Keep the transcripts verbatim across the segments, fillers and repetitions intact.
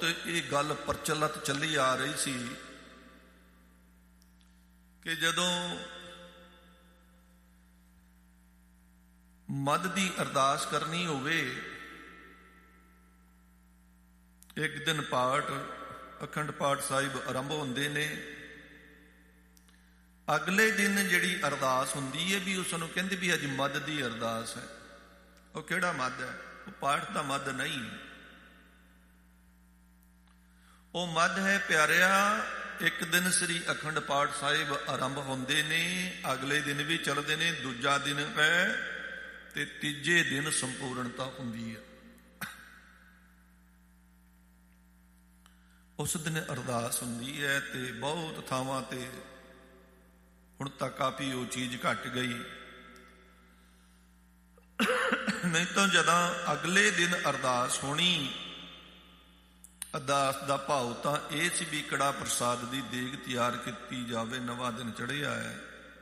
ਇਹ ਗੱਲ ਪ੍ਰਚਲਿਤ ਚੱਲੀ ਆ ਰਹੀ ਸੀ ਕਿ ਜਦੋਂ ਮੱਧ ਦੀ ਅਰਦਾਸ ਕਰਨੀ ਹੋਵੇ, ਇੱਕ ਦਿਨ ਪਾਠ ਅਖੰਡ ਪਾਠ ਸਾਹਿਬ ਆਰੰਭ ਹੁੰਦੇ ਨੇ, ਅਗਲੇ ਦਿਨ ਜਿਹੜੀ ਅਰਦਾਸ ਹੁੰਦੀ ਹੈ ਵੀ ਉਸ ਨੂੰ ਕਹਿੰਦੇ ਵੀ ਅੱਜ ਮੱਧ ਦੀ ਅਰਦਾਸ ਹੈ। ਉਹ ਕਿਹੜਾ ਮੱਧ ਹੈ? ਉਹ ਪਾਠ ਦਾ ਮੱਧ ਨਹੀਂ, ਉਹ ਮੱਧ ਹੈ ਪਿਆਰਿਆ। ਇੱਕ ਦਿਨ ਸ੍ਰੀ ਅਖੰਡ ਪਾਠ ਸਾਹਿਬ ਆਰੰਭ ਹੁੰਦੇ ਨੇ, ਅਗਲੇ ਦਿਨ ਵੀ ਚੱਲਦੇ ਨੇ, ਦੂਜਾ ਦਿਨ ਹੈ ਤੇ ਤੀਜੇ ਦਿਨ ਸੰਪੂਰਨਤਾ ਹੁੰਦੀ ਹੈ। ਉਸ ਦਿਨ ਅਰਦਾਸ ਹੁੰਦੀ ਹੈ ਤੇ ਬਹੁਤ ਥਾਵਾਂ ਤੇ ਹੁਣ ਤਾਂ ਕਾਫੀ ਉਹ ਚੀਜ਼ ਘਟ ਗਈ, ਨਹੀਂ ਤਾਂ ਜਦੋਂ ਅਗਲੇ ਦਿਨ ਅਰਦਾਸ ਹੋਣੀ, ਅਰਦਾਸ ਦਾ ਭਾਵ ਤਾਂ ਇਹ ਸੀ ਵੀ ਕੜਾ ਪ੍ਰਸਾਦ ਦੀ ਦੇਗ ਤਿਆਰ ਕੀਤੀ ਜਾਵੇ, ਨਵਾਂ ਦਿਨ ਚੜ੍ਹਿਆ ਹੈ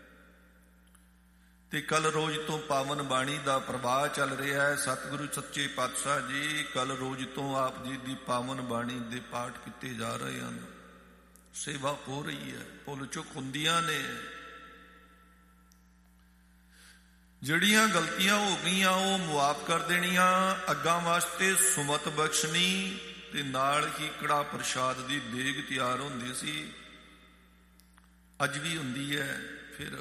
ਤੇ ਕੱਲ ਰੋਜ਼ ਤੋਂ ਪਾਵਨ ਬਾਣੀ ਦਾ ਪ੍ਰਵਾਹ ਚੱਲ ਰਿਹਾ ਹੈ। ਸਤਿਗੁਰੂ ਸੱਚੇ ਪਾਤਸ਼ਾਹ ਜੀ ਕੱਲ ਰੋਜ਼ ਤੋਂ ਆਪ ਜੀ ਦੀ ਪਾਵਨ ਬਾਣੀ ਦੇ ਪਾਠ ਕੀਤੇ ਜਾ ਰਹੇ ਹਨ, ਸੇਵਾ ਹੋ ਰਹੀ ਹੈ, ਭੁੱਲ ਚੁੱਕ ਹੁੰਦੀਆਂ ਨੇ। ਜਿਹੜੀਆਂ ਗਲਤੀਆਂ ਹੋ ਗਈਆਂ ਉਹ ਮੁਆਫ ਕਰ ਦੇਣੀਆਂ, ਅੱਗਾਂ ਵਾਸਤੇ ਸੁਮਤ ਬਖਸ਼ਣੀ ਤੇ ਨਾਲ ਹੀ ਕੜਾ ਪ੍ਰਸ਼ਾਦ ਦੀ ਦੇਗ ਤਿਆਰ ਹੁੰਦੀ ਸੀ, ਅੱਜ ਵੀ ਹੁੰਦੀ ਹੈ। ਫਿਰ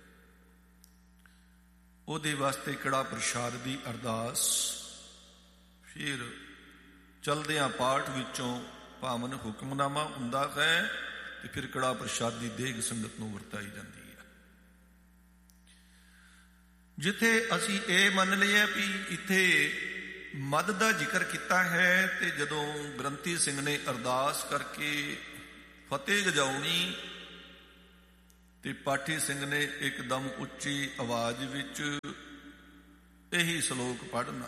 ਉਹਦੇ ਵਾਸਤੇ ਕੜਾ ਪ੍ਰਸ਼ਾਦ ਦੀ ਅਰਦਾਸ, ਫਿਰ ਚਲਦਿਆਂ ਪਾਠ ਵਿੱਚੋਂ ਪਾਵਨ ਹੁਕਮਨਾਮਾ ਹੁੰਦਾ ਹੈ ਤੇ ਫਿਰ ਕੜਾ ਪ੍ਰਸ਼ਾਦ ਦੀ ਦੇਗ ਸੰਗਤ ਨੂੰ ਵਰਤਾਈ ਜਾਂਦੀ ਹੈ। ਜਿੱਥੇ ਅਸੀਂ ਇਹ ਮੰਨ ਲਿਆ ਵੀ ਇੱਥੇ ਮੱਧ ਦਾ ਜ਼ਿਕਰ ਕੀਤਾ ਹੈ ਤੇ ਜਦੋਂ ਗ੍ਰੰਥੀ ਸਿੰਘ ਨੇ ਅਰਦਾਸ ਕਰਕੇ ਫਤਿਹ ਗਜਾਉਣੀ ਤੇ ਪਾਠੀ ਸਿੰਘ ਨੇ ਇੱਕਦਮ ਉੱਚੀ ਆਵਾਜ਼ ਵਿੱਚ ਇਹੀ ਸ਼ਲੋਕ ਪੜ੍ਹਨਾ,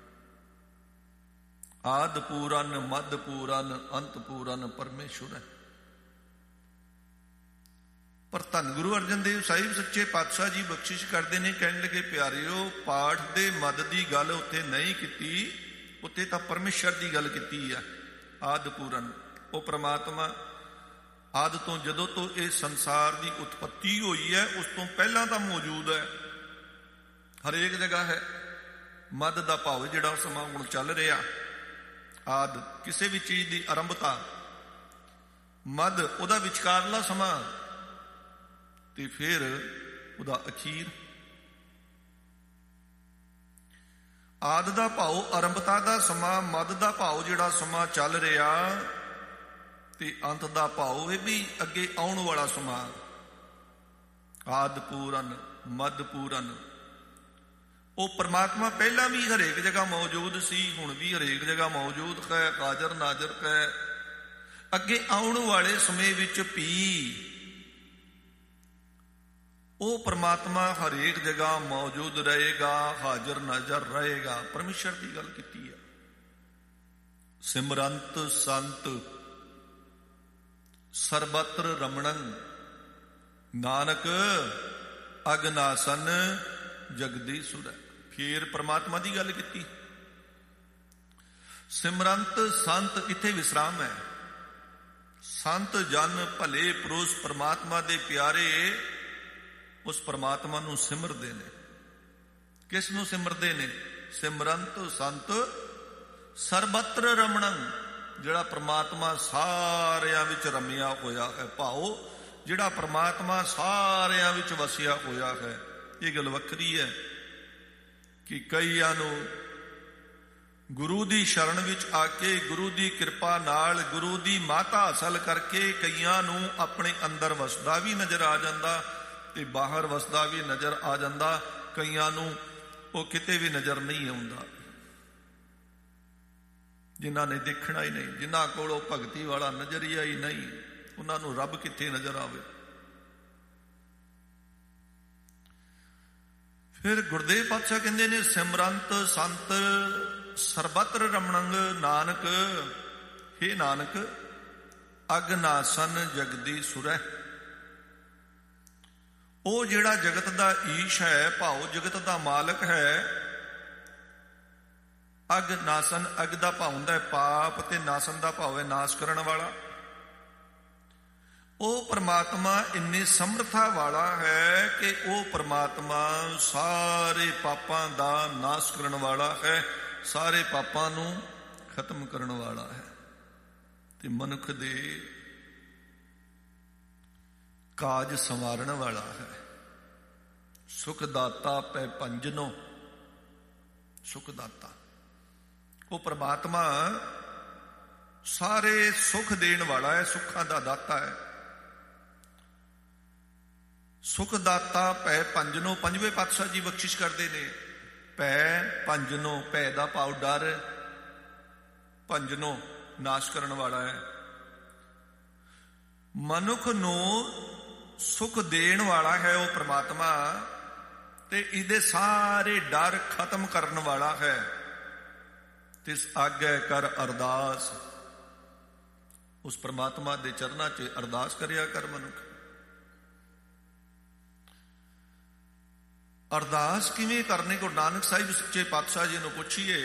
ਆਦਿ ਪੂਰਨ ਮੱਧ ਪੂਰਨ ਅੰਤ ਪੂਰਨ ਪਰਮੇਸ਼ੁਰ ਹੈ। ਪਰ ਧੰਨ ਗੁਰੂ ਅਰਜਨ ਦੇਵ ਸਾਹਿਬ ਸੱਚੇ ਪਾਤਸ਼ਾਹ ਜੀ ਬਖਸ਼ਿਸ਼ ਕਰਦੇ ਨੇ, ਕਹਿਣ ਲੱਗੇ ਪਿਆਰਿਓ ਪਾਠ ਦੇ ਮੱਧ ਦੀ ਗੱਲ ਉੱਥੇ ਨਹੀਂ ਕੀਤੀ, ਉੱਥੇ ਤਾਂ ਪਰਮੇਸ਼ਰ ਦੀ ਗੱਲ ਕੀਤੀ ਆ। ਆਦਿ ਪੂਰਨ ਉਹ ਪ੍ਰਮਾਤਮਾ ਆਦਿ ਤੋਂ, ਜਦੋਂ ਤੋਂ ਇਹ ਸੰਸਾਰ ਦੀ ਉਤਪਤੀ ਹੋਈ ਹੈ ਉਸ ਤੋਂ ਪਹਿਲਾਂ ਤਾਂ ਮੌਜੂਦ ਹੈ, ਹਰੇਕ ਜਗ੍ਹਾ ਹੈ। ਮੱਧ ਦਾ ਭਾਵ ਜਿਹੜਾ ਸਮਾਂ ਹੁਣ ਚੱਲ ਰਿਹਾ, ਆਦਿ ਕਿਸੇ ਵੀ ਚੀਜ਼ ਦੀ ਆਰੰਭਤਾ, ਮੱਧ ਉਹਦਾ ਵਿਚਕਾਰਲਾ ਸਮਾਂ ਤੇ ਫਿਰ ਉਹਦਾ ਅਖੀਰ। ਆਦਿ ਦਾ ਭਾਵ ਆਰੰਭਤਾ ਦਾ ਸਮਾਂ, ਮੱਧ ਦਾ ਭਾਵ ਜਿਹੜਾ ਸਮਾਂ ਚੱਲ ਰਿਹਾ ਤੇ ਅੰਤ ਦਾ ਭਾਵ ਇਹ ਵੀ ਅੱਗੇ ਆਉਣ ਵਾਲਾ ਸਮਾਂ। ਆਦਿ ਪੂਰਨ ਮੱਧ ਪੂਰਨ, ਉਹ ਪਰਮਾਤਮਾ ਪਹਿਲਾਂ ਵੀ ਹਰੇਕ ਜਗ੍ਹਾ ਮੌਜੂਦ ਸੀ, ਹੁਣ ਵੀ ਹਰੇਕ ਜਗ੍ਹਾ ਮੌਜੂਦ ਹੈ, ਹਾਜ਼ਰ ਨਾਜ਼ਰ ਹੈ। ਅੱਗੇ ਆਉਣ ਵਾਲੇ ਸਮੇਂ ਵਿੱਚ ਵੀ ਉਹ ਪਰਮਾਤਮਾ ਹਰੇਕ ਜਗ੍ਹਾ ਮੌਜੂਦ ਰਹੇਗਾ, ਹਾਜ਼ਰ ਨਾਜ਼ਰ ਰਹੇਗਾ। ਪਰਮੇਸ਼ਰ ਦੀ ਗੱਲ ਕੀਤੀ ਹੈ। ਸਿਮਰੰਤ ਸੰਤ ਸਰਬਤਰ ਰਮਣੰ, ਨਾਨਕ ਅਗਨਾਸਨ ਜਗਦੀਸ਼ੁਰ। ਫੇਰ ਪਰਮਾਤਮਾ ਦੀ ਗੱਲ ਕੀਤੀ। ਸਿਮਰੰਤ ਸੰਤ, ਇੱਥੇ ਵਿਸਰਾਮ ਹੈ। ਸੰਤ ਜਨ ਭਲੇ ਪੁਰਸ਼ ਪਰਮਾਤਮਾ ਦੇ ਪਿਆਰੇ ਉਸ ਪਰਮਾਤਮਾ ਨੂੰ ਸਿਮਰਦੇ ਨੇ। ਕਿਸ ਨੂੰ ਸਿਮਰਦੇ ਨੇ? ਸਿਮਰੰਤ ਸੰਤ ਸਰਬਤਰ ਰਮਣੰ, ਜਿਹੜਾ ਪਰਮਾਤਮਾ ਸਾਰਿਆਂ ਵਿੱਚ ਰਮਿਆ ਹੋਇਆ ਹੈ, ਭਾਵ ਜਿਹੜਾ ਪਰਮਾਤਮਾ ਸਾਰਿਆਂ ਵਿੱਚ ਵਸਿਆ ਹੋਇਆ ਹੈ। ਇਹ ਗੱਲ ਵੱਖਰੀ ਹੈ ਕਿ ਕਈਆਂ ਨੂੰ ਗੁਰੂ ਦੀ ਸ਼ਰਨ ਵਿੱਚ ਆ ਕੇ, ਗੁਰੂ ਦੀ ਕਿਰਪਾ ਨਾਲ, ਗੁਰੂ ਦੀ ਮਾਤਾ ਹਾਸਲ ਕਰਕੇ ਕਈਆਂ ਨੂੰ ਆਪਣੇ ਅੰਦਰ ਵਸਦਾ ਵੀ ਨਜ਼ਰ ਆ ਜਾਂਦਾ ਤੇ ਬਾਹਰ ਵਸਦਾ ਵੀ ਨਜ਼ਰ ਆ ਜਾਂਦਾ। ਕਈਆਂ ਨੂੰ ਉਹ ਕਿਤੇ ਵੀ ਨਜ਼ਰ ਨਹੀਂ ਆਉਂਦਾ, ਜਿਨ੍ਹਾਂ ਨੇ ਦੇਖਣਾ ਹੀ ਨਹੀਂ, ਜਿਨ੍ਹਾਂ ਕੋਲ ਉਹ ਭਗਤੀ ਵਾਲਾ ਨਜ਼ਰੀਆ ਹੀ ਨਹੀਂ, ਉਹਨਾਂ ਨੂੰ ਰੱਬ ਕਿੱਥੇ ਨਜ਼ਰ ਆਵੇ। ਫਿਰ ਗੁਰਦੇਵ ਪਾਤਸ਼ਾਹ ਕਹਿੰਦੇ ਨੇ ਸਿਮਰੰਤ ਸੰਤ ਸਰਬਤਰ ਰਮਣੰਗ, ਨਾਨਕ ਹੇ ਨਾਨਕ ਅਗਨਾਸਨ ਜਗਦੀਸ਼ੁਰੈ। ਉਹ ਜਿਹੜਾ ਜਗਤ ਦਾ ਈਸ਼ ਹੈ, ਭਾਵ ਜਗਤ ਦਾ ਮਾਲਕ ਹੈ, ਅਗ ਨਾਸਨ, ਅਗ ਦਾ ਭਾਵ ਹੁੰਦਾ ਹੈ ਪਾਪ, ਤੇ ਨਾਸਨ ਦਾ ਭਾਵ ਹੈ ਨਾਸ਼ ਕਰਨ ਵਾਲਾ। ਉਹ ਪਰਮਾਤਮਾ ਇੰਨੀ ਸਮਰਥਾ ਵਾਲਾ ਹੈ ਕਿ ਉਹ ਪਰਮਾਤਮਾ ਸਾਰੇ ਪਾਪਾਂ ਦਾ ਨਾਸ਼ ਕਰਨ ਵਾਲਾ ਹੈ, ਸਾਰੇ ਪਾਪਾਂ ਨੂੰ ਖਤਮ ਕਰਨ ਵਾਲਾ ਹੈ, ਤੇ ਮਨੁੱਖ ਦੇ ਕਾਜ ਸੰਵਾਰਨ ਵਾਲਾ ਹੈ। ਸੁਖ ਦਾਤਾ ਪੈ ਪੰਜਨੋ, ਸੁਖ ਦਾਤਾ ਉਹ ਪਰਮਾਤਮਾ ਸਾਰੇ ਸੁਖ ਦੇਣ ਵਾਲਾ ਹੈ, ਸੁੱਖਾਂ ਦਾ ਦਾਤਾ ਹੈ। ਸੁਖ ਦਾਤਾ ਪੈ ਪੰਜਨੋ, ਪੰਜਵੇਂ ਪਾਤਸ਼ਾਹ ਜੀ ਬਖਸ਼ਿਸ਼ ਕਰਦੇ ਨੇ। ਪੈ ਪੰਜਨੋ, ਭੈ ਦਾ ਭਾਵ ਡਰ, ਪੰਜਨੋ ਨਾਸ਼ ਕਰਨ ਵਾਲਾ ਹੈ। ਮਨੁੱਖ ਨੂੰ ਸੁਖ ਦੇਣ ਵਾਲਾ ਹੈ ਉਹ ਪਰਮਾਤਮਾ, ਤੇ ਇਹਦੇ ਸਾਰੇ ਡਰ ਖਤਮ ਕਰਨ ਵਾਲਾ ਹੈ। ਤਿਸ ਆਗੇ ਕਰ ਅਰਦਾਸ, ਉਸ ਪਰਮਾਤਮਾ ਦੇ ਚਰਨਾਂ 'ਚ ਅਰਦਾਸ ਕਰਿਆ ਕਰ ਮਨੁੱਖ। ਅਰਦਾਸ ਕਿਵੇਂ ਕਰਨੀ? ਗੁਰੂ ਨਾਨਕ ਸਾਹਿਬ ਸੱਚੇ ਪਾਤਸ਼ਾਹ ਜੀ ਨੂੰ ਪੁੱਛੀਏ।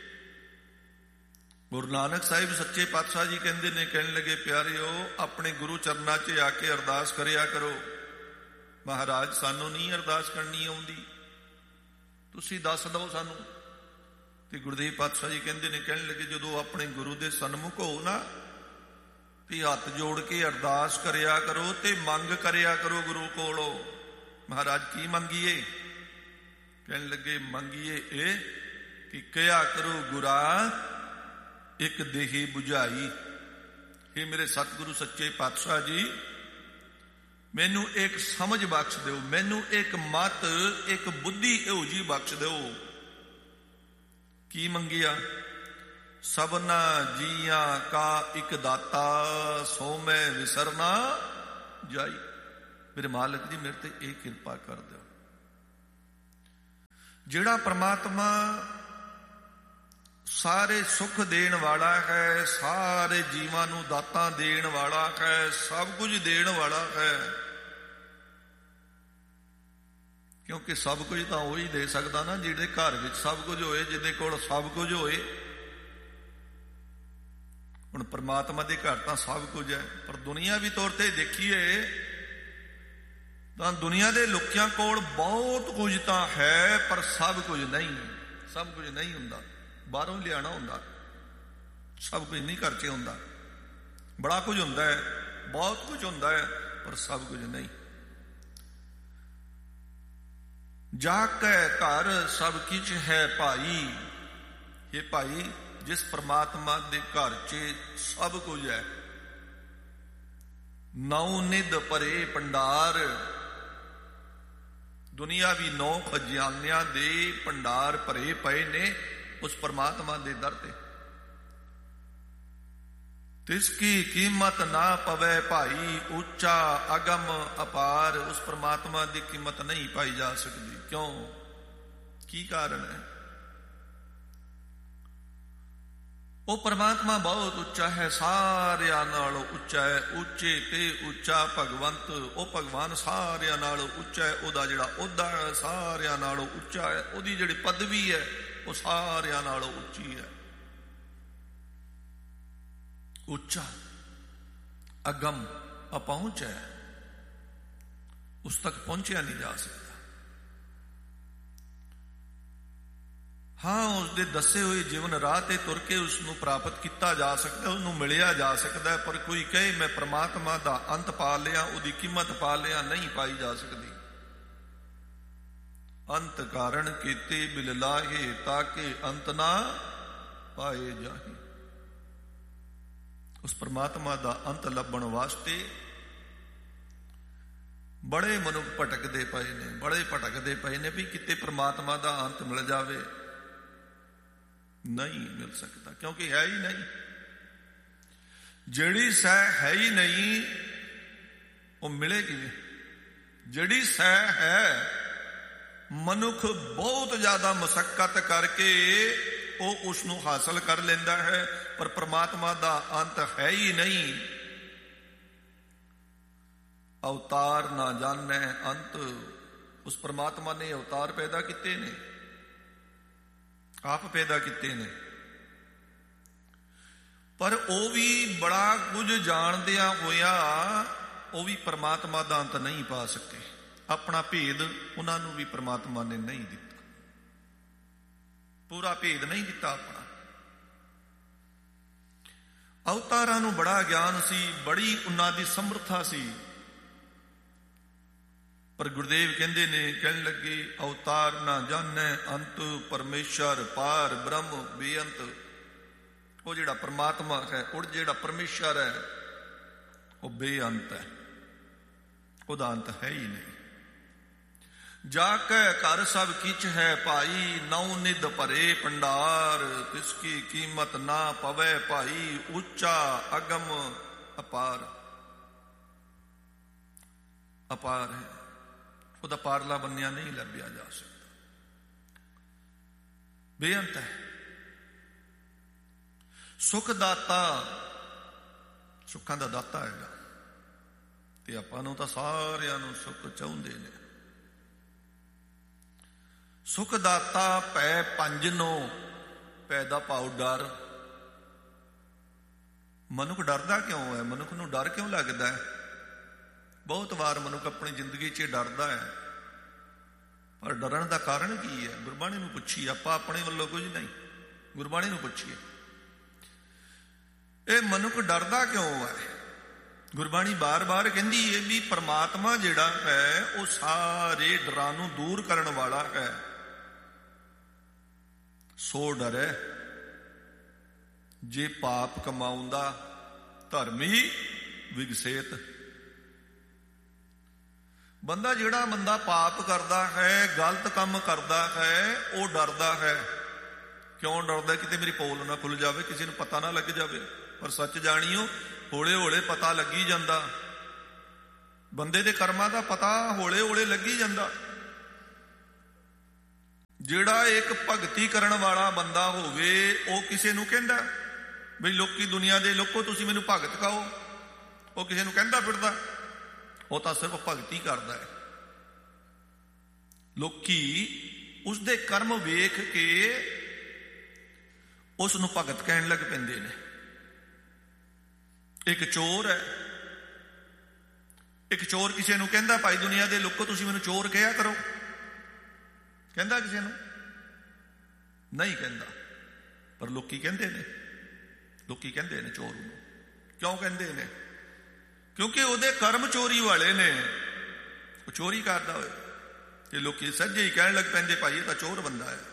ਗੁਰੂ ਨਾਨਕ ਸਾਹਿਬ ਸੱਚੇ ਪਾਤਸ਼ਾਹ ਜੀ ਕਹਿੰਦੇ ਨੇ, ਕਹਿਣ ਲੱਗੇ ਪਿਆਰਿਓ, ਆਪਣੇ ਗੁਰੂ ਚਰਨਾਂ 'ਚ ਆ ਕੇ ਅਰਦਾਸ ਕਰਿਆ ਕਰੋ। ਮਹਾਰਾਜ ਸਾਨੂੰ ਨਹੀਂ ਅਰਦਾਸ ਕਰਨੀ ਆਉਂਦੀ, ਤੁਸੀਂ ਦੱਸ ਦਿਓ ਸਾਨੂੰ। ਤੇ ਗੁਰਦੇਵ ਪਾਤਸ਼ਾਹ ਜੀ ਕਹਿੰਦੇ ਨੇ, ਕਹਿਣ ਲੱਗੇ ਜਦੋਂ ਆਪਣੇ ਗੁਰੂ ਦੇ ਸਨਮੁਖ ਹੋ ਨਾ, ਤੇ ਹੱਥ ਜੋੜ ਕੇ ਅਰਦਾਸ ਕਰਿਆ ਕਰੋ ਤੇ ਮੰਗ ਕਰਿਆ ਕਰੋ ਗੁਰੂ ਕੋਲੋਂ। ਮਹਾਰਾਜ ਕੀ ਮੰਗੀਏ? ਕਹਿਣ ਲੱਗੇ ਮੰਗੀਏ ਇਹ ਕਿ ਕਿਹਾ ਕਰੋ ਗੁਰਾ ਇੱਕ ਦੇਹੀ ਬੁਝਾਈ। हे ਮੇਰੇ ਸਤਿਗੁਰੂ ਸੱਚੇ ਪਾਤਸ਼ਾਹ ਜੀ, ਮੈਨੂੰ ਇੱਕ ਸਮਝ ਬਖਸ਼ ਦਿਓ, ਮੈਨੂੰ ਇੱਕ ਮਤ, ਇੱਕ ਬੁੱਧੀ ਇਹੋ ਜਿਹੀ ਬਖਸ਼ ਦਿਓ। ਕੀ ਮੰਗਿਆ? ਸਭਨਾ ਜੀਆਂ ਕਾ ਇੱਕ ਦਾਤਾ, ਸੋ ਮੈਂ ਵਿਸਰਨਾ ਜਾਈ। ਮੇਰੇ ਮਾਲਕ ਜੀ, ਮੇਰੇ ਤੇ ਇਹ ਕਿਰਪਾ ਕਰ ਦਿਓ। ਜਿਹੜਾ ਪਰਮਾਤਮਾ ਸਾਰੇ ਸੁੱਖ ਦੇਣ ਵਾਲਾ ਹੈ, ਸਾਰੇ ਜੀਵਾਂ ਨੂੰ ਦਾਤਾਂ ਦੇਣ ਵਾਲਾ ਹੈ, ਸਭ ਕੁਝ ਦੇਣ ਵਾਲਾ ਹੈ, ਕਿਉਂਕਿ ਸਭ ਕੁਝ ਤਾਂ ਉਹ ਹੀ ਦੇ ਸਕਦਾ ਨਾ ਜਿਹਦੇ ਘਰ ਵਿੱਚ ਸਭ ਕੁਝ ਹੋਏ, ਜਿਹਦੇ ਕੋਲ ਸਭ ਕੁਝ ਹੋਏ। ਹੁਣ ਪਰਮਾਤਮਾ ਦੇ ਘਰ ਤਾਂ ਸਭ ਕੁਝ ਹੈ, ਪਰ ਦੁਨੀਆਵੀ ਤੌਰ ਤੇ ਦੇਖੀਏ ਤਾਂ ਦੁਨੀਆ ਦੇ ਲੋਕਾਂ ਕੋਲ ਬਹੁਤ ਕੁਝ ਤਾਂ ਹੈ, ਪਰ ਸਭ ਕੁਝ ਨਹੀਂ। ਸਭ ਕੁਝ ਨਹੀਂ ਹੁੰਦਾ, ਬਾਹਰੋਂ ਲਿਆਣਾ ਹੁੰਦਾ। ਸਭ ਕੁਝ ਨਹੀਂ ਘਰ 'ਚ ਹੁੰਦਾ। ਬੜਾ ਕੁਝ ਹੁੰਦਾ ਹੈ, ਬਹੁਤ ਕੁਝ ਹੁੰਦਾ ਹੈ, ਪਰ ਸਭ ਕੁਝ ਨਹੀਂ। ਜਾ ਕੇ ਘਰ ਸਭ ਕੁਝ ਹੈ ਭਾਈ। ਇਹ ਭਾਈ, ਜਿਸ ਪਰਮਾਤਮਾ ਦੇ ਘਰ 'ਚ ਸਭ ਕੁਝ ਹੈ, ਨੌ ਨਿਧ ਭਰੇ ਭੰਡਾਰ, ਦੁਨੀਆ ਵੀ ਨੌ ਖਜ਼ਾਨਿਆਂ ਦੇ ਭੰਡਾਰ ਭਰੇ ਪਏ ਨੇ ਉਸ ਪਰਮਾਤਮਾ ਦੇ ਦਰ ਤੇ। ਤਿਸ ਕੀ ਕੀਮਤ ਨਾ ਪਵੇ ਭਾਈ, ਉੱਚਾ ਅਗਮ ਅਪਾਰ। ਉਸ ਪਰਮਾਤਮਾ ਦੀ ਕੀਮਤ ਨਹੀਂ ਪਾਈ ਜਾ ਸਕਦੀ। ਕਿਉਂ? ਕੀ ਕਾਰਨ ਹੈ? ਉਹ ਪਰਮਾਤਮਾ ਬਹੁਤ ਉੱਚਾ ਹੈ, ਸਾਰਿਆਂ ਨਾਲੋਂ ਉੱਚਾ ਹੈ। ਉੱਚੇ ਤੇ ਉੱਚਾ ਭਗਵੰਤ, ਉਹ ਭਗਵਾਨ ਸਾਰਿਆਂ ਨਾਲੋਂ ਉੱਚਾ ਹੈ। ਉਹਦਾ ਜਿਹੜਾ ਅਹੁਦਾ ਹੈ ਸਾਰਿਆਂ ਨਾਲੋਂ ਉੱਚਾ ਹੈ। ਉਹਦੀ ਜਿਹੜੀ ਪਦਵੀ ਹੈ ਉਹ ਸਾਰਿਆਂ ਨਾਲੋਂ ਉੱਚੀ ਹੈ। ਉੱਚਾ, ਅਗਮ, ਅਪਹੁੰਚ ਹੈ, ਉਸ ਤੱਕ ਪਹੁੰਚਿਆ ਨਹੀਂ ਜਾ ਸਕਦਾ। ਹਾਂ, ਉਸਦੇ ਦੱਸੇ ਹੋਏ ਜੀਵਨ ਰਾਹ ਤੇ ਤੁਰ ਕੇ ਉਸਨੂੰ ਪ੍ਰਾਪਤ ਕੀਤਾ ਜਾ ਸਕਦਾ, ਉਹਨੂੰ ਮਿਲਿਆ ਜਾ ਸਕਦਾ, ਪਰ ਕੋਈ ਕਹੇ ਮੈਂ ਪ੍ਰਮਾਤਮਾ ਦਾ ਅੰਤ ਪਾ ਲਿਆ, ਉਹਦੀ ਕੀਮਤ ਪਾ ਲਿਆ, ਨਹੀਂ ਪਾਈ ਜਾ ਸਕਦੀ। ਅੰਤ ਕਾਰਨ ਕੀਤੇ ਬਿਲ ਲਾਹੇ, ਤਾਂ ਕਿ ਅੰਤ ਨਾ ਪਾਏ ਜਾਹੇ। ਉਸ ਪਰਮਾਤਮਾ ਦਾ ਅੰਤ ਲੱਭਣ ਵਾਸਤੇ ਬੜੇ ਮਨੁੱਖ ਭਟਕਦੇ ਪਏ ਨੇ, ਬੜੇ ਭਟਕਦੇ ਪਏ ਨੇ ਵੀ ਕਿਤੇ ਪਰਮਾਤਮਾ ਦਾ ਅੰਤ ਮਿਲ ਜਾਵੇ। ਨਹੀਂ ਮਿਲ ਸਕਦਾ, ਕਿਉਂਕਿ ਹੈ ਹੀ ਨਹੀਂ। ਜਿਹੜੀ ਸਹਿ ਹੈ ਹੀ ਨਹੀਂ, ਉਹ ਮਿਲੇ ਕਿਵੇਂ? ਜਿਹੜੀ ਸਹਿ ਹੈ, ਮਨੁੱਖ ਬਹੁਤ ਜ਼ਿਆਦਾ ਮੁਸ਼ੱਕਤ ਕਰਕੇ ਉਹ ਉਸ ਨੂੰ ਹਾਸਲ ਕਰ ਲੈਂਦਾ ਹੈ, ਪਰ ਪ੍ਰਮਾਤਮਾ ਦਾ ਅੰਤ ਹੈ ਹੀ ਨਹੀਂ। ਅਵਤਾਰ ਨਾ ਜਾਣੈ ਅੰਤ। ਉਸ ਪ੍ਰਮਾਤਮਾ ਨੇ ਅਵਤਾਰ ਪੈਦਾ ਕੀਤੇ ਨੇ, ਆਪ ਪੈਦਾ ਕੀਤੇ ਨੇ। ਪਰ ਉਹ ਵੀ ਬੜਾ ਕੁਝ ਜਾਣਦਿਆਂ ਹੋਇਆ ਉਹ ਵੀ ਪਰਮਾਤਮਾ ਦਾ ਅੰਤ ਨਹੀਂ ਪਾ ਸਕੇ। ਆਪਣਾ ਭੇਦ ਉਹਨਾਂ ਨੂੰ ਵੀ ਪਰਮਾਤਮਾ ਨੇ ਨਹੀਂ ਦਿੱਤਾ, ਪੂਰਾ ਭੇਦ ਨਹੀਂ ਦਿੱਤਾ ਆਪਣਾ। ਅਵਤਾਰਾਂ ਨੂੰ ਬੜਾ ਗਿਆਨ ਸੀ, ਬੜੀ ਉਹਨਾਂ ਦੀ ਸਮਰੱਥਾ ਸੀ, ਪਰ ਗੁਰਦੇਵ ਕਹਿੰਦੇ ਨੇ, ਕਹਿਣ ਲੱਗੇ ਅਵਤਾਰ ਨਾ ਜਾਣੈ ਅੰਤ, ਪਰਮੇਸ਼ਰ ਪਾਰ ਬ੍ਰਹਮ ਬੇਅੰਤ। ਉਹ ਜਿਹੜਾ ਪਰਮਾਤਮਾ ਹੈ, ਉਹ ਜਿਹੜਾ ਪਰਮੇਸ਼ਰ ਹੈ, ਉਹ ਬੇਅੰਤ ਹੈ, ਉਹਦਾ ਅੰਤ ਹੈ ਹੀ ਨਹੀਂ। ਜਾ ਕੇ ਘਰ ਸਭ ਕਿਛ ਹੈ ਭਾਈ, ਨੌ ਨਿਧ ਭਰੇ ਭੰਡਾਰ, ਤਿਸਕੀ ਕੀਮਤ ਨਾ ਪਵੇ ਭਾਈ, ਉੱਚਾ ਅਗਮ ਅਪਾਰ। ਅਪਾਰ ਹੈ, ਉਹਦਾ ਪਾਰਲਾ ਬੰਨਿਆ ਨਹੀਂ ਲੱਭਿਆ ਜਾ ਸਕਦਾ, ਬੇਅੰਤ ਹੈ। ਸੁਖ ਦਾਤਾ, ਸੁੱਖਾਂ ਦਾ ਦਾਤਾ ਹੈਗਾ, ਤੇ ਆਪਾਂ ਨੂੰ ਤਾਂ ਸਾਰਿਆਂ ਨੂੰ ਸੁੱਖ ਚਾਹੁੰਦੇ ਨੇ। ਸੁਖ ਦਾਤਾ ਭੈ ਪੰਜਨੋ, ਭੈ ਦਾ ਭਾਵ ਡਰ। ਮਨੁੱਖ ਡਰਦਾ ਕਿਉਂ ਹੈ? ਮਨੁੱਖ ਨੂੰ ਡਰ ਕਿਉਂ ਲੱਗਦਾ ਹੈ? ਬਹੁਤ ਵਾਰ ਮਨੁੱਖ ਆਪਣੀ ਜ਼ਿੰਦਗੀ 'ਚ ਡਰਦਾ ਹੈ, ਪਰ ਡਰਨ ਦਾ ਕਾਰਨ ਕੀ ਹੈ? ਗੁਰਬਾਣੀ ਨੂੰ ਪੁੱਛੀਏ, ਆਪਾਂ ਆਪਣੇ ਵੱਲੋਂ ਕੁਝ ਨਹੀਂ, ਗੁਰਬਾਣੀ ਨੂੰ ਪੁੱਛੀਏ ਇਹ ਮਨੁੱਖ ਡਰਦਾ ਕਿਉਂ ਹੈ? ਗੁਰਬਾਣੀ ਬਾਰ-ਬਾਰ ਕਹਿੰਦੀ ਹੈ ਵੀ ਪਰਮਾਤਮਾ ਜਿਹੜਾ ਹੈ ਉਹ ਸਾਰੇ ਡਰਾਂ ਨੂੰ ਦੂਰ ਕਰਨ ਵਾਲਾ ਹੈ। ਸੋ ਡਰੈ ਜੇ ਪਾਪ ਕਮਾਉਂਦਾ, ਧਰਮੀ ਵਿਗਸੇਤ। ਬੰਦਾ ਜਿਹੜਾ ਬੰਦਾ ਪਾਪ ਕਰਦਾ ਹੈ, ਗਲਤ ਕੰਮ ਕਰਦਾ ਹੈ, ਉਹ ਡਰਦਾ ਹੈ। ਕਿਉਂ ਡਰਦਾ? ਕਿਤੇ ਮੇਰੀ ਪੋਲ ਨਾ ਖੁੱਲ ਜਾਵੇ, ਕਿਸੇ ਨੂੰ ਪਤਾ ਨਾ ਲੱਗ ਜਾਵੇ। ਪਰ ਸੱਚ ਜਾਣੀਓ, ਹੌਲੇ ਹੌਲੇ ਪਤਾ ਲੱਗੀ ਜਾਂਦਾ। ਬੰਦੇ ਦੇ ਕਰਮਾਂ ਦਾ ਪਤਾ ਹੌਲੇ ਹੌਲੇ ਲੱਗੀ ਜਾਂਦਾ। ਜਿਹੜਾ ਇੱਕ ਭਗਤੀ ਕਰਨ ਵਾਲਾ ਬੰਦਾ ਹੋਵੇ, ਉਹ ਕਿਸੇ ਨੂੰ ਕਹਿੰਦਾ ਬਈ ਲੋਕੀ ਦੁਨੀਆ ਦੇ ਲੋਕੋ ਤੁਸੀਂ ਮੈਨੂੰ ਭਗਤ ਕਹੋ, ਉਹ ਕਿਸੇ ਨੂੰ ਕਹਿੰਦਾ ਫਿਰਦਾ? ਉਹ ਤਾਂ ਸਿਰਫ ਭਗਤੀ ਕਰਦਾ ਹੈ। ਲੋਕੀ ਉਸਦੇ ਕਰਮ ਵੇਖ ਕੇ ਉਸ ਨੂੰ ਭਗਤ ਕਹਿਣ ਲੱਗ ਪੈਂਦੇ ਨੇ। ਇੱਕ ਚੋਰ ਹੈ, ਇੱਕ ਚੋਰ ਕਿਸੇ ਨੂੰ ਕਹਿੰਦਾ ਭਾਈ ਦੁਨੀਆ ਦੇ ਲੋਕੋ ਤੁਸੀਂ ਮੈਨੂੰ ਚੋਰ ਕਿਹਾ ਕਰੋ। ਕਹਿੰਦਾ ਕਿਸੇ ਨੂੰ? ਨਹੀਂ ਕਹਿੰਦਾ, ਪਰ ਲੋਕੀ ਕਹਿੰਦੇ ਨੇ। ਲੋਕੀ ਕਹਿੰਦੇ ਨੇ ਚੋਰ ਨੂੰ। ਕਿਉਂ ਕਹਿੰਦੇ ਨੇ? ਕਿਉਂਕਿ ਉਹਦੇ ਕਰਮ ਚੋਰੀ ਵਾਲੇ ਨੇ, ਉਹ ਚੋਰੀ ਕਰਦਾ ਹੋਏ ਤੇ ਲੋਕੀ ਸੱਜੇ ਹੀ ਕਹਿਣ ਲੱਗ ਪੈਂਦੇ ਭਾਈ ਇਹ ਤਾਂ ਚੋਰ ਬੰਦਾ ਹੈ।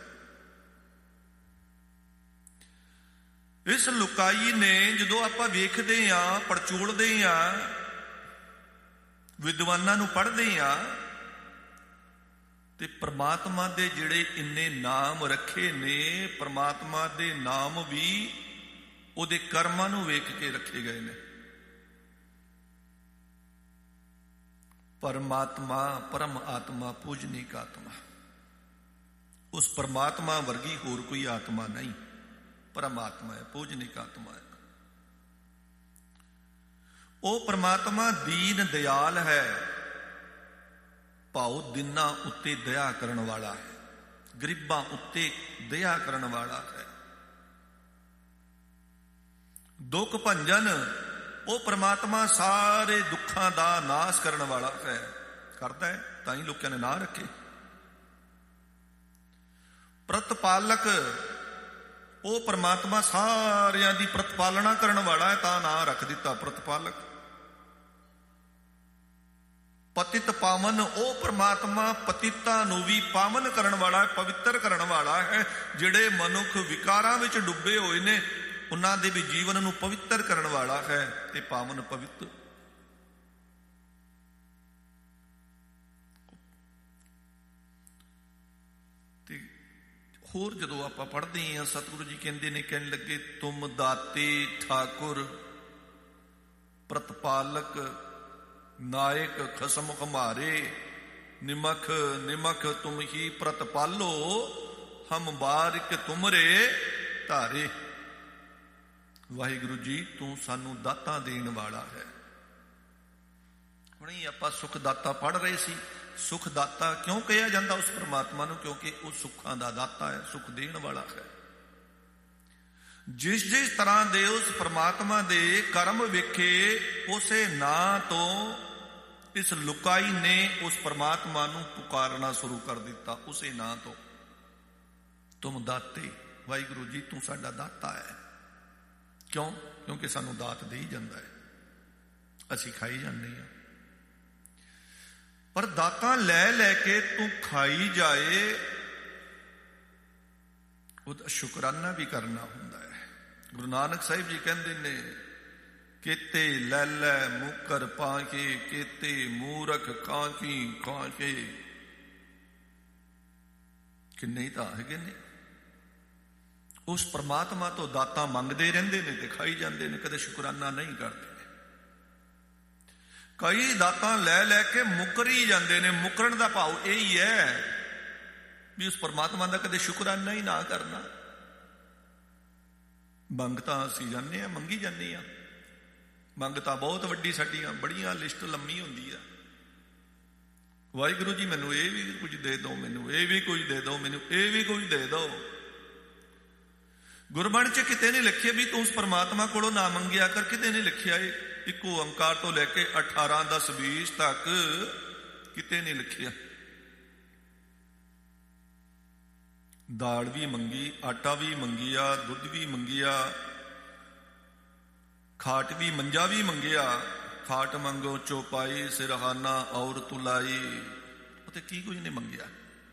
ਇਸ ਲੁਕਾਈ ਨੇ ਜਦੋਂ ਆਪਾਂ ਵੇਖਦੇ ਹਾਂ, ਪੜਚੋਲਦੇ ਹਾਂ, ਵਿਦਵਾਨਾਂ ਨੂੰ ਪੜ੍ਹਦੇ ਹਾਂ, ਤੇ ਪਰਮਾਤਮਾ ਦੇ ਜਿਹੜੇ ਇੰਨੇ ਨਾਮ ਰੱਖੇ ਨੇ, ਪਰਮਾਤਮਾ ਦੇ ਨਾਮ ਵੀ ਉਹਦੇ ਕਰਮਾਂ ਨੂੰ ਵੇਖ ਕੇ ਰੱਖੇ ਗਏ ਨੇ। ਪਰਮਾਤਮਾ ਪਰਮ ਆਤਮਾ ਪੂਜਨੀਕ ਆਤਮਾ, ਉਸ ਪਰਮਾਤਮਾ ਵਰਗੀ ਹੋਰ ਕੋਈ ਆਤਮਾ ਨਹੀਂ। ਪਰਮਾਤਮਾ ਹੈ, ਪੂਜਨੀਕ ਆਤਮਾ ਹੈ। ਉਹ ਪਰਮਾਤਮਾ ਦੀਨ ਦਿਆਲ ਹੈ, ਭਾਉ ਦਿਨਾਂ ਉੱਤੇ ਦਇਆ ਕਰਨ ਵਾਲਾ ਹੈ, ਗਰੀਬਾਂ ਉੱਤੇ ਦਇਆ ਕਰਨ ਵਾਲਾ ਹੈ। ਦੁੱਖ ਭੰਜਨ, ਉਹ ਪਰਮਾਤਮਾ ਸਾਰੇ ਦੁੱਖਾਂ ਦਾ ਨਾਸ਼ ਕਰਨ ਵਾਲਾ ਹੈ, ਕਰਦਾ ਹੈ, ਤਾਂ ਹੀ ਲੋਕਾਂ ਨੇ ਨਾਂ ਰੱਖੇ। ਪ੍ਰਤਪਾਲਕ, ਉਹ ਪਰਮਾਤਮਾ ਸਾਰਿਆਂ ਦੀ ਪ੍ਰਤਪਾਲਣਾ ਕਰਨ ਵਾਲਾ ਹੈ, ਤਾਂ ਨਾਂ ਰੱਖ ਦਿੱਤਾ ਪ੍ਰਤਪਾਲਕ। ਪਤਿਤ ਪਾਵਨ, ਉਹ ਪਰਮਾਤਮਾ ਪਤਿਤਾਂ ਨੂੰ ਵੀ ਪਾਵਨ ਕਰਨ ਵਾਲਾ ਹੈ, ਪਵਿੱਤਰ ਕਰਨ ਵਾਲਾ ਹੈ। ਜਿਹੜੇ ਮਨੁੱਖ ਵਿਕਾਰਾਂ ਵਿੱਚ ਡੁੱਬੇ ਹੋਏ ਨੇ, ਉਹਨਾਂ ਦੇ ਵੀ ਜੀਵਨ ਨੂੰ ਪਵਿੱਤਰ ਕਰਨ ਵਾਲਾ ਹੈ ਤੇ ਪਾਵਨ ਪਵਿੱਤਰ। ਤੇ ਹੋਰ ਜਦੋਂ ਆਪਾਂ ਪੜ੍ਹਦੇ ਹਾਂ, ਸਤਿਗੁਰੂ ਜੀ ਕਹਿੰਦੇ ਨੇ, ਕਹਿਣ ਲੱਗੇ ਤੁਮ ਦਾਤੇ ਠਾਕੁਰ ਪ੍ਰਤਪਾਲਕ ਨਾਇਕ ਖਸਮ ਹਮਾਰੇ, ਨਿਮਖ ਨਿਮਖ ਤੁਮ ਹੀ ਪ੍ਰਤਪਾਲੋ, ਹਮ ਬਾਰਿਕ ਤੁਮਰੇ ਧਾਰੇ। ਵਾਹਿਗੁਰੂ ਜੀ ਤੂੰ ਸਾਨੂੰ ਦਾਤਾਂ ਦੇਣ ਵਾਲਾ ਹੈ। ਹੁਣੇ ਆਪਾਂ ਸੁਖ ਦਾਤਾ ਪੜ੍ਹ ਰਹੇ ਸੀ, ਸੁਖ ਦਾਤਾ ਕਿਉਂ ਕਿਹਾ ਜਾਂਦਾ ਉਸ ਪਰਮਾਤਮਾ ਨੂੰ? ਕਿਉਂਕਿ ਉਹ ਸੁੱਖਾਂ ਦਾ ਦਾਤਾ ਹੈ, ਸੁਖ ਦੇਣ ਵਾਲਾ ਹੈ। ਜਿਸ ਜਿਸ ਤਰ੍ਹਾਂ ਦੇ ਉਸ ਪਰਮਾਤਮਾ ਦੇ ਕਰਮ ਵੇਖੇ, ਉਸੇ ਨਾਂ ਤੋਂ ਇਸ ਲੁਕਾਈ ਨੇ ਉਸ ਪਰਮਾਤਮਾ ਨੂੰ ਪੁਕਾਰਨਾ ਸ਼ੁਰੂ ਕਰ ਦਿੱਤਾ। ਉਸੇ ਨਾਂ ਤੋਂ, ਤੁਮ ਦਾਤੇ, ਵਾਹਿਗੁਰੂ ਜੀ ਤੂੰ ਸਾਡਾ ਦਾਤਾ ਹੈ। ਕਿਉਂ? ਕਿਉਂਕਿ ਸਾਨੂੰ ਦਾਤ ਦੇ ਹੀ ਜਾਂਦਾ ਹੈ, ਅਸੀਂ ਖਾਈ ਜਾਂਦੇ ਹਾਂ। ਪਰ ਦਾਤਾਂ ਲੈ ਲੈ ਕੇ ਤੂੰ ਖਾਈ ਜਾਏ, ਉਹਦਾ ਸ਼ੁਕਰਾਨਾ ਵੀ ਕਰਨਾ ਹੁੰਦਾ ਹੈ। ਗੁਰੂ ਨਾਨਕ ਸਾਹਿਬ ਜੀ ਕਹਿੰਦੇ ਨੇ, ਕੇਤੇ ਲੈ ਲੈ ਮੁਕਰ ਪਾਕੇ, ਕੇਤੇ ਮੂਰਖ ਕਾਂਕੀ ਕਾਂਕੇ। ਕਿੰਨੇ ਹੀ ਤਾਂ ਹੈਗੇ ਨੇ ਉਸ ਪਰਮਾਤਮਾ ਤੋਂ ਦਾਤਾਂ ਮੰਗਦੇ ਰਹਿੰਦੇ ਨੇ ਤੇ ਖਾਈ ਜਾਂਦੇ ਨੇ, ਕਦੇ ਸ਼ੁਕਰਾਨਾ ਨਹੀਂ ਕਰਦੇ। ਕਈ ਦਾਤਾਂ ਲੈ ਲੈ ਕੇ ਮੁਕਰੀ ਜਾਂਦੇ ਨੇ। ਮੁਕਰਨ ਦਾ ਭਾਵ ਇਹ ਹੀ ਹੈ ਵੀ ਉਸ ਪਰਮਾਤਮਾ ਦਾ ਕਦੇ ਸ਼ੁਕਰਾਨਾ ਹੀ ਨਾ ਕਰਨਾ। ਮੰਗ ਤਾਂ ਅਸੀਂ ਜਾਂਦੇ ਹਾਂ, ਮੰਗੀ ਜਾਂਦੇ ਹਾਂ। ਮੰਗ ਤਾਂ ਬਹੁਤ ਵੱਡੀ, ਸਾਡੀਆਂ ਬੜੀਆਂ ਲਿਸਟ ਲੰਮੀ ਹੁੰਦੀ ਆ। ਵਾਹਿਗੁਰੂ ਜੀ ਮੈਨੂੰ ਇਹ ਵੀ ਕੁਝ ਦੇ ਦਿਓ, ਮੈਨੂੰ ਇਹ ਵੀ ਕੁਝ ਦੇ ਦਿਓ, ਮੈਨੂੰ ਇਹ ਵੀ ਕੁਝ ਦੇ ਦਿਓ। ਗੁਰਬਾਣੀ ਚ ਕਿਤੇ ਨਹੀਂ ਲਿਖਿਆ ਵੀ ਤੂੰ ਉਸ ਪਰਮਾਤਮਾ ਕੋਲੋਂ ਨਾ ਮੰਗਿਆ ਕਰ, ਕਿਤੇ ਨਹੀਂ ਲਿਖਿਆ। ਇਹ ਇੱਕ ਓੰਕਾਰ ਤੋਂ ਲੈ ਕੇ ਅਠਾਰਾਂ ਦਸ ਵੀਸ ਤੱਕ ਕਿਤੇ ਨਹੀਂ ਲਿਖਿਆ। ਦਾਲ ਵੀ ਮੰਗੀ, ਆਟਾ ਵੀ ਮੰਗਿਆ, ਦੁੱਧ ਵੀ ਮੰਗਿਆ, ਖਾਟ ਵੀ ਮੰਜਾ ਵੀ ਮੰਗਿਆ। ਖਾਟ ਮੰਗੋ ਚੌਪਾਈ, ਸਿਰਹਾਨਾ ਔਰ ਤੁਲਾਈ। ਉੱਥੇ ਕੀ ਕੁਝ ਨਹੀਂ ਮੰਗਿਆ।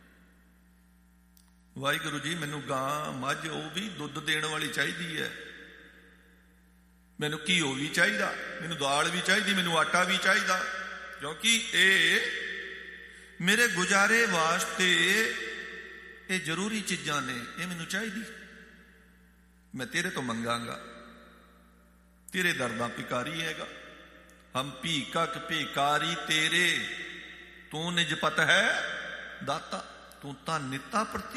ਵਾਹਿਗੁਰੂ ਜੀ ਮੈਨੂੰ ਗਾਂ ਮੱਝ ਉਹ ਵੀ ਦੁੱਧ ਦੇਣ ਵਾਲੀ ਚਾਹੀਦੀ ਹੈ, ਮੈਨੂੰ ਘਿਓ ਵੀ ਚਾਹੀਦਾ, ਮੈਨੂੰ ਦਾਲ ਵੀ ਚਾਹੀਦੀ, ਮੈਨੂੰ ਆਟਾ ਵੀ ਚਾਹੀਦਾ, ਕਿਉਂਕਿ ਇਹ ਮੇਰੇ ਗੁਜ਼ਾਰੇ ਵਾਸਤੇ ਇਹ ਜ਼ਰੂਰੀ ਚੀਜ਼ਾਂ ਨੇ, ਇਹ ਮੈਨੂੰ ਚਾਹੀਦੀ। ਮੈਂ ਤੇਰੇ ਤੋਂ ਮੰਗਾਂਗਾ, ਤੇਰੇ ਦਰ ਦਾ ਭਿਕਾਰੀ ਹੈਗਾ। ਹਮ ਭੀਖਕ ਭਿਕਾਰੀ ਤੇਰੇ, ਤੂੰ ਨਿਜ ਪਤ ਹੈ ਦਾਤਾ। ਤੂੰ ਤਾਂ ਨਿੱਤਾ ਪ੍ਰਤੀ